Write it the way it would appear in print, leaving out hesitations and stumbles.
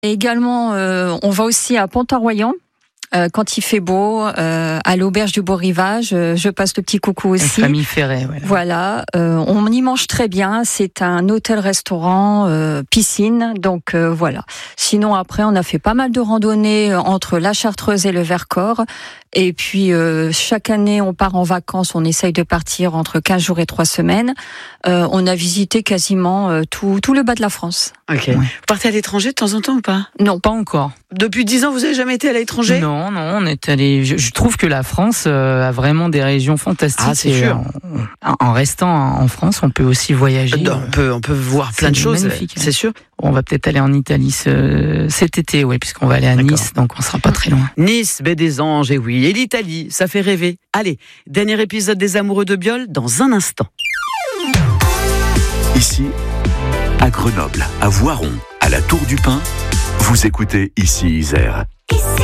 Et également, on va aussi à Pont-à-Royan. Quand il fait beau, à l'auberge du Beau Rivage, je passe le petit coucou aussi. La famille Ferret, ouais. Voilà, on y mange très bien. C'est un hôtel-restaurant, piscine, donc voilà. Sinon après, on a fait pas mal de randonnées entre la Chartreuse et le Vercors. Et puis chaque année, on part en vacances. On essaye de partir entre 15 jours et 3 semaines. On a visité quasiment tout le bas de la France. Ok. Ouais. Vous partez à l'étranger de temps en temps ou pas ? Non, pas encore. Depuis 10 ans, vous avez jamais été à l'étranger ? Non, on est allé. Je trouve que la France a vraiment des régions fantastiques. Ah, c'est sûr. En restant en France, on peut aussi voyager. On peut voir plein de choses. Magnifique, c'est sûr. On va peut-être aller en Italie cet été, oui, puisqu'on va aller à Nice, donc on sera pas très loin. Nice, baie des Anges, et oui, et l'Italie, ça fait rêver. Allez, dernier épisode des Amoureux de Biol dans un instant. Ici, à Grenoble, à Voiron, à la Tour du Pin, vous écoutez Ici Isère.